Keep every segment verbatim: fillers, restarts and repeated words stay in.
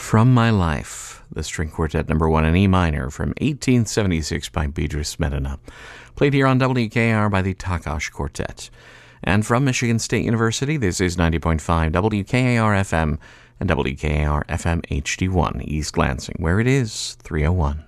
From My Life, the string quartet number one in E minor from eighteen seventy-six by Beatrice Medina, played here on W K A R by the Takash Quartet. And from Michigan State University, this is ninety point five W K A R F M and W K A R F M H D one, East Lansing, where it is three oh one.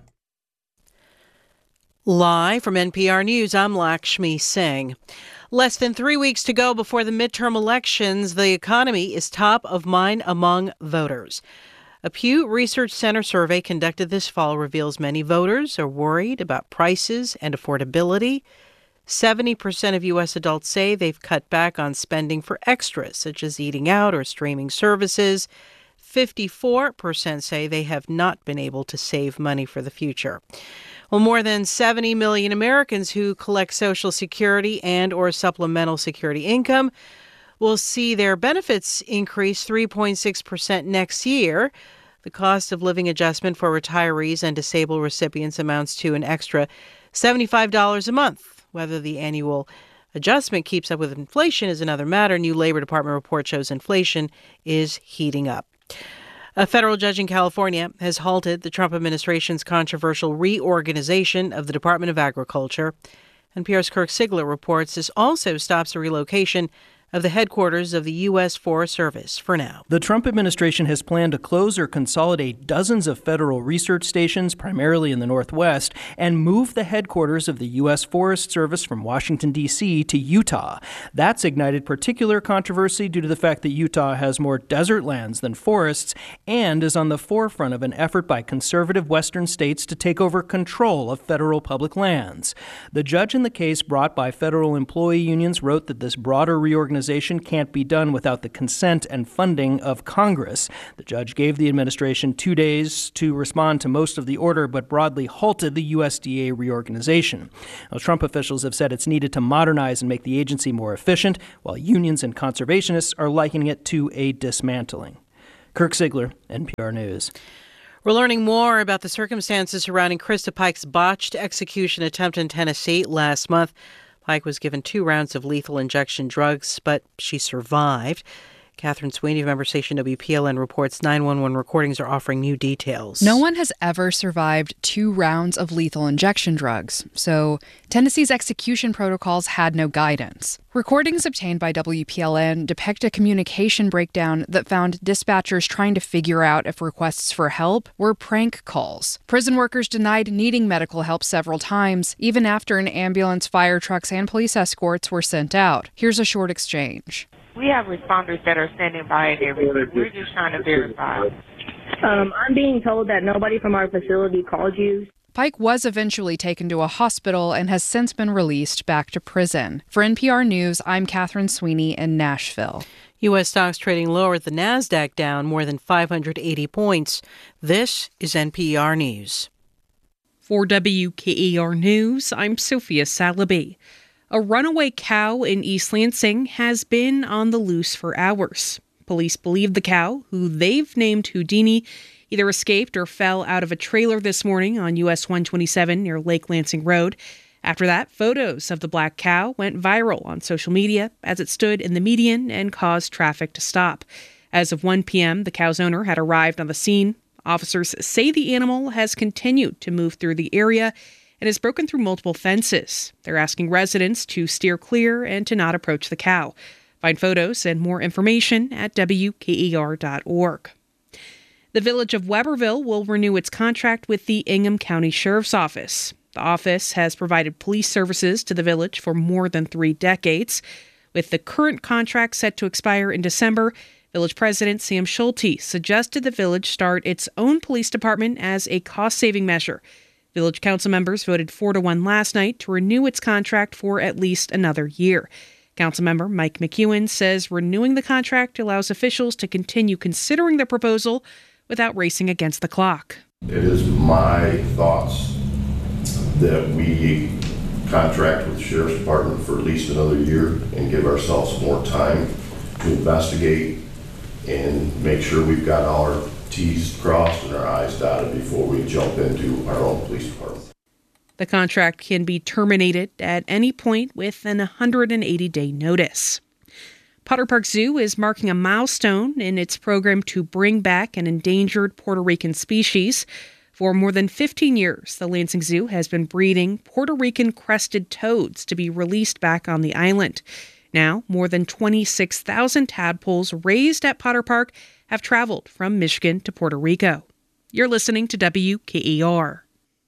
Live from N P R News, I'm Lakshmi Singh. Less than three weeks to go before the midterm elections, the economy is top of mind among voters. A Pew Research Center survey conducted this fall reveals many voters are worried about prices and affordability. seventy percent of U S adults say they've cut back on spending for extras, such as eating out or streaming services. fifty-four percent say they have not been able to save money for the future. Well, more than seventy million Americans who collect Social Security and or supplemental security income will see their benefits increase three point six percent next year. The cost of living adjustment for retirees and disabled recipients amounts to an extra seventy-five dollars a month. Whether the annual adjustment keeps up with inflation is another matter. New Labor Department report shows inflation is heating up. A federal judge in California has halted the Trump administration's controversial reorganization of the Department of Agriculture. N P R's Kirk Sigler reports this also stops the relocation of the headquarters of the U S Forest Service for now. The Trump administration has planned to close or consolidate dozens of federal research stations, primarily in the Northwest, and move the headquarters of the U S Forest Service from Washington, D C to Utah. That's ignited particular controversy due to the fact that Utah has more desert lands than forests and is on the forefront of an effort by conservative western states to take over control of federal public lands. The judge in the case brought by federal employee unions wrote that this broader reorganization can't be done without the consent and funding of Congress. The judge gave the administration two days to respond to most of the order, but broadly halted the U S D A reorganization. Now, Trump officials have said it's needed to modernize and make the agency more efficient, while unions and conservationists are likening it to a dismantling. Kirk Sigler, N P R News. We're learning more about the circumstances surrounding Krista Pike's botched execution attempt in Tennessee last month. Pike was given two rounds of lethal injection drugs, but she survived. Catherine Sweeney of member station W P L N reports nine one one recordings are offering new details. No one has ever survived two rounds of lethal injection drugs, so Tennessee's execution protocols had no guidance. Recordings obtained by W P L N depict a communication breakdown that found dispatchers trying to figure out if requests for help were prank calls. Prison workers denied needing medical help several times, even after an ambulance, fire trucks, and police escorts were sent out. Here's a short exchange. We have responders that are standing by and everything. We're just trying to verify. Um, I'm being told that nobody from our facility called you. Pike was eventually taken to a hospital and has since been released back to prison. For N P R News, I'm Catherine Sweeney in Nashville. U S stocks trading lower, the NASDAQ down more than five hundred eighty points. This is N P R News. For W K A R News, I'm Sophia Salaby. A runaway cow in East Lansing has been on the loose for hours. Police believe the cow, who they've named Houdini, either escaped or fell out of a trailer this morning on U S one twenty-seven near Lake Lansing Road. After that, photos of the black cow went viral on social media as it stood in the median and caused traffic to stop. As of one p.m., the cow's owner had arrived on the scene. Officers say the animal has continued to move through the area and has broken through multiple fences. They're asking residents to steer clear and to not approach the cow. Find photos and more information at W K A R dot org. The Village of Weberville will renew its contract with the Ingham County Sheriff's Office. The office has provided police services to the village for more than three decades. With the current contract set to expire in December, Village President Sam Schulte suggested the village start its own police department as a cost-saving measure. Village council members voted four to one last night to renew its contract for at least another year. Councilmember Mike McEwen says renewing the contract allows officials to continue considering the proposal without racing against the clock. It is my thoughts that we contract with the Sheriff's Department for at least another year and give ourselves more time to investigate and make sure we've got all our T's crossed and our I's dotted before we jump into our own police department. The contract can be terminated at any point with an one hundred eighty day notice. Potter Park Zoo is marking a milestone in its program to bring back an endangered Puerto Rican species. For more than fifteen years, the Lansing Zoo has been breeding Puerto Rican crested toads to be released back on the island. Now, more than twenty-six thousand tadpoles raised at Potter Park have traveled from Michigan to Puerto Rico. You're listening to W K E R.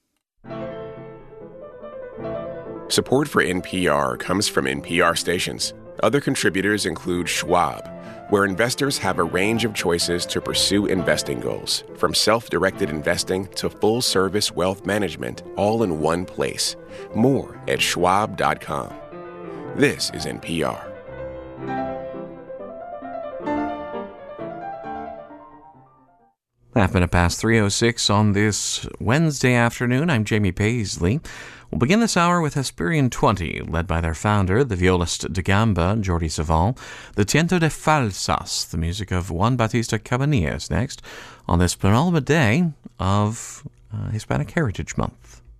Support for N P R comes from N P R stations. Other contributors include Schwab, where investors have a range of choices to pursue investing goals, from self-directed investing to full-service wealth management, all in one place. More at schwab dot com. This is N P R. Half minute past three oh six on this Wednesday afternoon. I'm Jamie Paisley. We'll begin this hour with Hesperian twenty, led by their founder, the violist de gamba, Jordi Savall. The Tiento de Falsas, the music of Juan Bautista Cabanillas, next on this penultimate day of uh, Hispanic Heritage Month.